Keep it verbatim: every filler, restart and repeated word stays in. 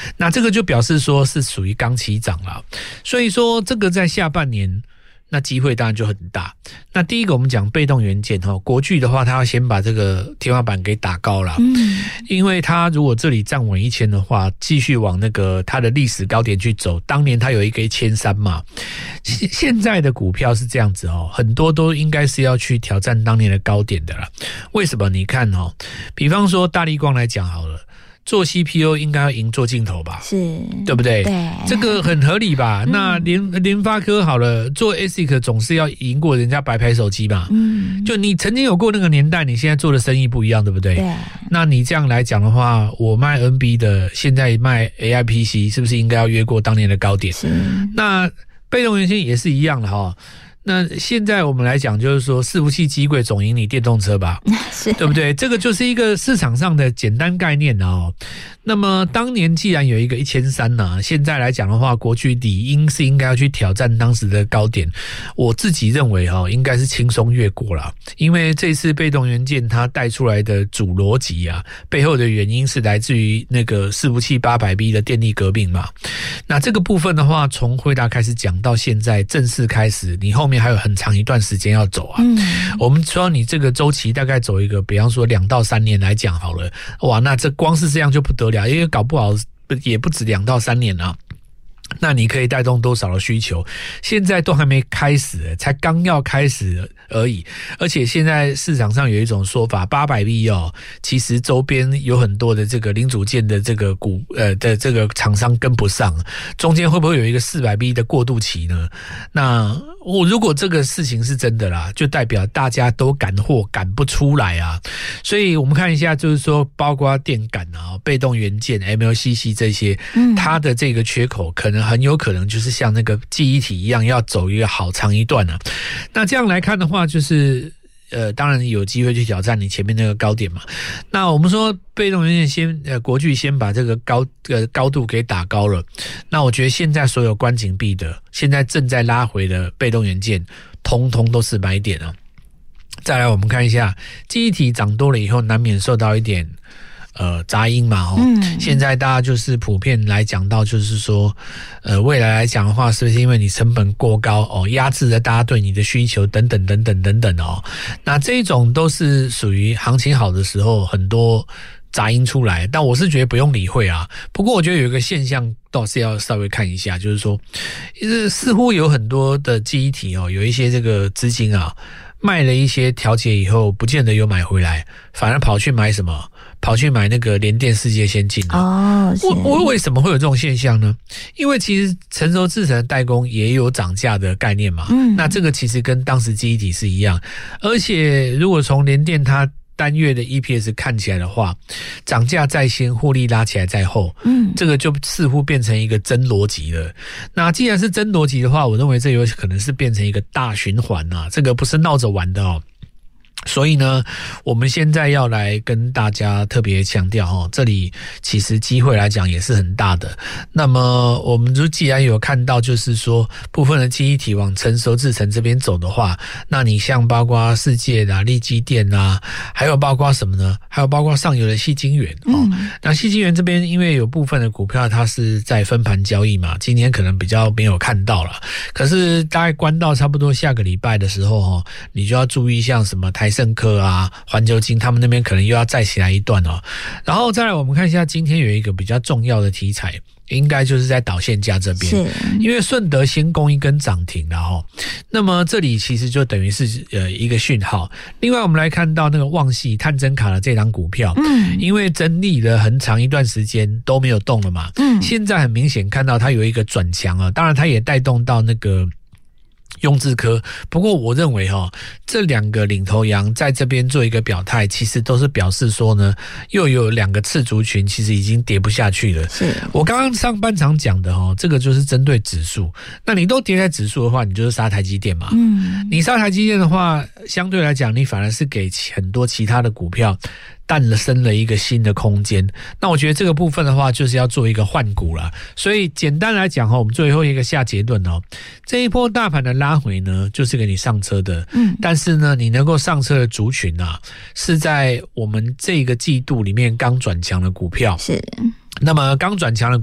那这个就表示说是属于刚起涨了，所以说这个在下半年那机会当然就很大。那第一个我们讲被动元件哈，国巨的话，它要先把这个天花板给打高了，嗯，因为它如果这里站稳一千的话，继续往那个它的历史高点去走，当年它有一个一千三嘛，现在的股票是这样子哦，很多都应该是要去挑战当年的高点的啦。为什么？你看哦，比方说大立光来讲好了。做 C P U 应该要赢做镜头吧， 是， 对不对？ 对， 这个很合理吧？嗯、那联联发科好了，做 A S I C 总是要赢过人家白牌手机嘛。嗯，就你曾经有过那个年代，你现在做的生意不一样，对不对？对。那你这样来讲的话，我卖 N B 的，现在卖 A I P C， 是不是应该要越过当年的高点？是。那被动元件也是一样的哈。那现在我们来讲，就是说伺服器机柜总赢你电动车吧，是，对不对？这个就是一个市场上的简单概念哦。那么当年既然有一个一千三呢，现在来讲的话，国巨理应是应该要去挑战当时的高点。我自己认为哈、哦，应该是轻松越过了，因为这次被动元件它带出来的主逻辑啊，背后的原因是来自于那个伺服器八百 V 的电力革命嘛。那这个部分的话，从辉达开始讲到现在正式开始，你后面还有很长一段时间要走啊。嗯，我们说你这个周期大概走一个，比方说两到三年来讲好了，哇，那这光是这样就不得了，因为搞不好也不止两到三年啊。那你可以带动多少的需求？现在都还没开始，才刚要开始而已。而且现在市场上有一种说法，八百 V 哦，其实周边有很多的这个零组件的这个股呃的这个厂商跟不上，中间会不会有一个四百 V 的过渡期呢？那我如果这个事情是真的啦，就代表大家都赶货赶不出来啊。所以我们看一下，就是说包括电感啊、被动元件、M L C C 这些，嗯，它的这个缺口可能很有可能就是像那个记忆体一样，要走一个好长一段啊。那这样来看的话，就是呃，当然有机会去挑战你前面那个高点嘛。那我们说被动元件先呃，国巨先把这个高呃高度给打高了。那我觉得现在所有关紧闭的，现在正在拉回的被动元件，通通都是买点啊。再来，我们看一下记忆体涨多了以后，难免受到一点。呃，杂音嘛，哦、嗯，现在大家就是普遍来讲到，就是说，呃，未来来讲的话，是不是因为你成本过高哦，压制了大家对你的需求等等等等等等哦，那这种都是属于行情好的时候很多杂音出来，但我是觉得不用理会啊。不过我觉得有一个现象倒是要稍微看一下，就是说，似乎有很多的记忆体哦，有一些这个资金啊。卖了一些调节以后，不见得有买回来，反而跑去买什么？跑去买那个联电世界先进哦。我我为什么会有这种现象呢？因为其实成熟制程的代工也有涨价的概念嘛。嗯，那这个其实跟当时记忆体是一样，而且如果从联电它单月的 E P S 看起来的话，涨价在先，获利拉起来在后，嗯，这个就似乎变成一个真逻辑了。那既然是真逻辑的话，我认为这有可能是变成一个大循环啊，这个不是闹着玩的哦。所以呢，我们现在要来跟大家特别强调哦，这里其实机会来讲也是很大的。那么我们就既然有看到，就是说部分的记忆体往成熟制程这边走的话，那你像包括世界啊、力积电啊，还有包括什么呢？还有包括上游的矽晶圆哦。嗯、那矽晶圆这边因为有部分的股票它是在分盘交易嘛，今天可能比较没有看到了。可是大概关到差不多下个礼拜的时候哦，你就要注意像什么台盛科啊、环球晶他们那边可能又要再起来一段哦。然后再来我们看一下今天有一个比较重要的题材，应该就是在导线价这边，是因为顺德先攻一根涨停了哦。那么这里其实就等于是呃一个讯号。另外我们来看到那个旺矽探针卡的这档股票，嗯，因为整理了很长一段时间都没有动了嘛，嗯，现在很明显看到它有一个转强啊，当然它也带动到那个雍智科，不过我认为齁，这两个领头羊在这边做一个表态，其实都是表示说呢，又有两个次族群其实已经跌不下去了。是我刚刚上半场讲的齁，这个就是针对指数，那你都跌在指数的话，你就是杀台积电嘛。嗯，你杀台积电的话，相对来讲，你反而是给很多其他的股票诞生了一个新的空间。那我觉得这个部分的话，就是要做一个换股啦。所以简单来讲齁，我们最后一个下结论齁，这一波大盘的拉回呢，就是给你上车的。嗯，但是呢，你能够上车的族群啊，是在我们这个季度里面刚转强的股票。是，那么刚转强的